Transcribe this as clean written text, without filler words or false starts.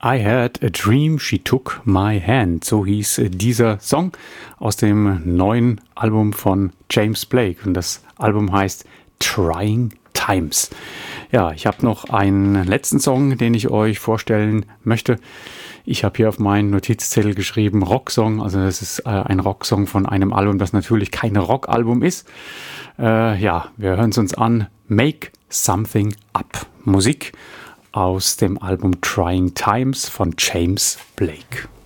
I had a dream, she took my hand. So hieß dieser Song aus dem neuen Album von James Blake. Und das Album heißt Trying Times. Ja, ich habe noch einen letzten Song, den ich euch vorstellen möchte. Ich habe hier auf meinen Notizzettel geschrieben Rocksong. Also das ist ein Rocksong von einem Album, das natürlich kein Rockalbum ist. Ja, wir hören es uns an. Make Something Up. Musik aus dem Album Trying Times von James Blake.